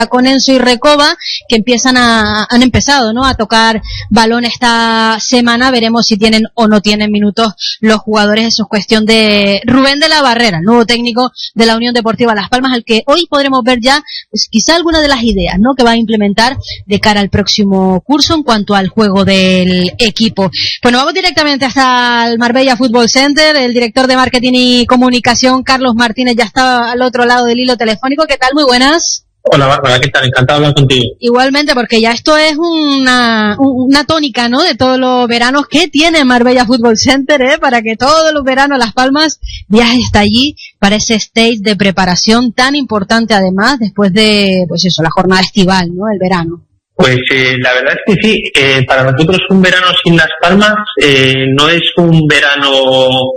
con Enzo y Recoba, que han empezado, ¿no?, a tocar balón esta semana. Veremos si tienen o no tienen minutos los jugadores. Eso es cuestión de Rubén de la Barrera, el nuevo técnico de la Unión Deportiva Las Palmas, al que hoy podremos ver ya, pues, quizá alguna de las ideas, ¿no?, que va a implementar de cara al próximo curso en cuanto al juego del equipo. Bueno, vamos directamente hasta el Marbella Football Center. El director de marketing y comunicación, Carlos Martínez, ya está al otro lado del hilo telefónico. ¿Qué tal? Muy buenas. Hola Bárbara, ¿qué tal? Encantado de hablar contigo. Igualmente, porque ya esto es una tónica, ¿no?, de todos los veranos que tiene Marbella Football Center, para que todos los veranos Las Palmas viaje hasta allí para ese stage de preparación tan importante, además, después de, pues eso, la jornada estival, ¿no?, el verano. Pues la verdad es que sí, para nosotros un verano sin Las Palmas no es un verano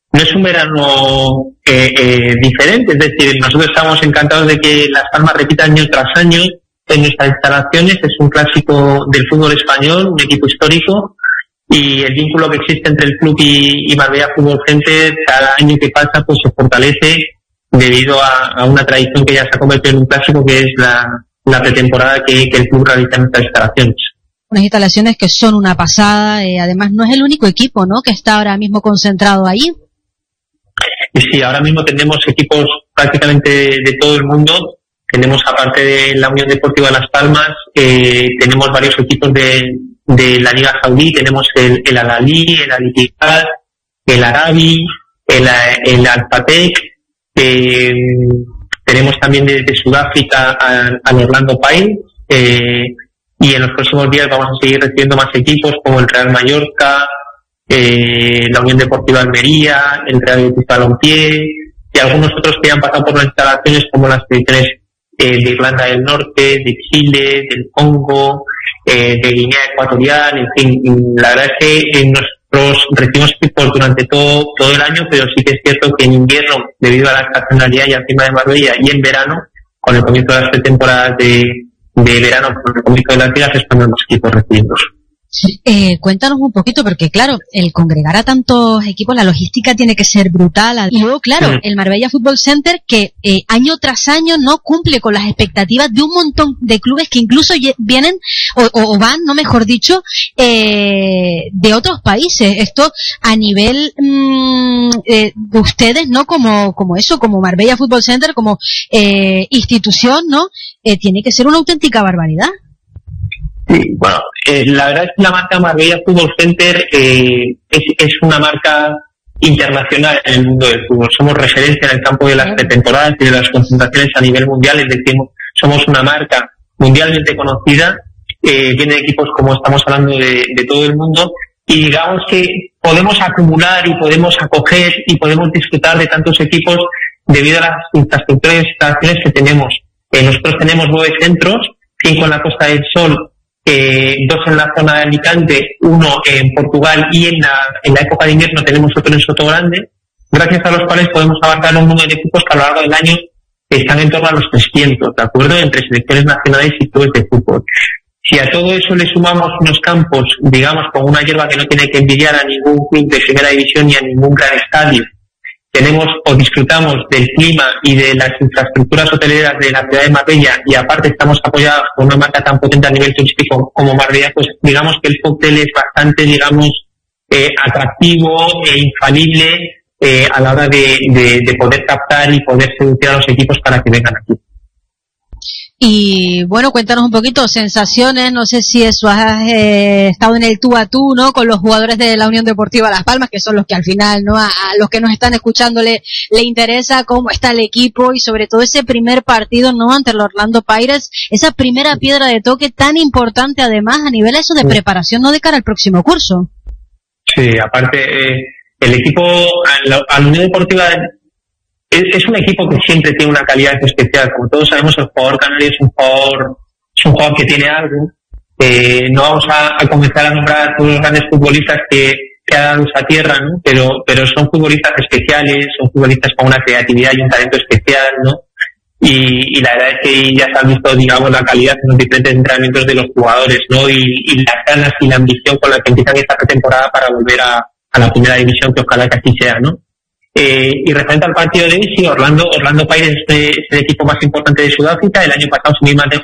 diferente, es decir, nosotros estamos encantados de que Las Palmas repita año tras año en nuestras instalaciones. Es un clásico del fútbol español, un equipo histórico, y el vínculo que existe entre el club y Marbella Fútbol Center cada año que pasa pues se fortalece debido a una tradición que ya se ha convertido en un clásico, que es la pretemporada que el club realiza en nuestras instalaciones. Unas instalaciones que son una pasada, además no es el único equipo, ¿no?, que está ahora mismo concentrado ahí. Y sí, ahora mismo tenemos equipos prácticamente de todo el mundo. Tenemos, aparte de la Unión Deportiva Las Palmas, tenemos varios equipos de la Liga Saudí. Tenemos el Al-Ahly, el Al-Ittihad, el Arabi, el Al-Fateh. Tenemos también desde Sudáfrica al Orlando Pirates. Y en los próximos días vamos a seguir recibiendo más equipos como el Real Mallorca, la Unión Deportiva Almería, el Real Betis Balompié y algunos otros que han pasado por las instalaciones, como las selecciones de Irlanda del Norte, de Chile, del Congo, de Guinea Ecuatorial. En fin, la verdad es que nosotros recibimos equipos durante todo el año, pero sí que es cierto que en invierno, debido a la estacionalidad y al clima de Marbella, y en verano, con el comienzo de las pretemporadas de verano, con el comienzo de las ligas, es cuando los equipos recibimos. Cuéntanos un poquito, porque claro, el congregar a tantos equipos, la logística tiene que ser brutal. Y luego, claro, el Marbella Football Center, que año tras año no cumple con las expectativas de un montón de clubes que incluso vienen o van, no mejor dicho, de otros países. Esto a nivel de ustedes, ¿no?, como Marbella Football Center, como institución, ¿no?, tiene que ser una auténtica barbaridad. Sí, bueno, la verdad es que la marca Marbella Fútbol Center es una marca internacional en el mundo del fútbol. Somos referencia en el campo de las pretemporadas y de las concentraciones a nivel mundial, es decir, somos una marca mundialmente conocida, tiene equipos, como estamos hablando, de todo el mundo, y digamos que podemos acumular y podemos acoger y podemos disfrutar de tantos equipos debido a las infraestructuras y instalaciones que tenemos. Nosotros tenemos 9 centros, 5 en la Costa del Sol, 2 en la zona de Alicante, 1 en Portugal, y en la época de invierno tenemos otro en Sotogrande, gracias a los cuales podemos abarcar un número de equipos que a lo largo del año están en torno a los 300, ¿de acuerdo?, entre selecciones nacionales y clubes de fútbol. Si a todo eso le sumamos unos campos, digamos, con una hierba que no tiene que envidiar a ningún club de primera división ni a ningún gran estadio, tenemos o disfrutamos del clima y de las infraestructuras hoteleras de la ciudad de Marbella, y aparte estamos apoyados por una marca tan potente a nivel turístico como Marbella, pues digamos que el cóctel es bastante, digamos, atractivo e infalible a la hora de poder captar y poder seducir a los equipos para que vengan aquí. Y bueno, cuéntanos un poquito, sensaciones, no sé si eso has estado en el tú a tú, ¿no?, con los jugadores de la Unión Deportiva Las Palmas, que son los que al final, ¿no?, a los que nos están escuchando le interesa cómo está el equipo, y sobre todo ese primer partido, ¿no?, ante el Orlando Pirates, esa primera piedra de toque tan importante, además a nivel eso de preparación, ¿no?, de cara al próximo curso. Sí, aparte el equipo, a la Unión Deportiva es un equipo que siempre tiene una calidad especial. Como todos sabemos, el jugador canario es un jugador que tiene algo. No vamos a comenzar a nombrar a todos los grandes futbolistas que ha dado esa tierra, ¿no? Pero son futbolistas especiales, son futbolistas con una creatividad y un talento especial, ¿no? Y la verdad es que ya se ha visto, digamos, la calidad en los diferentes entrenamientos de los jugadores, ¿no? Y las ganas y la ambición con la que empiezan esta pretemporada para volver a la primera división, que ojalá que así sea, ¿no? Y referente al partido de hoy, sí, Orlando Pirates es el equipo más importante de Sudáfrica. El año pasado, sin ir más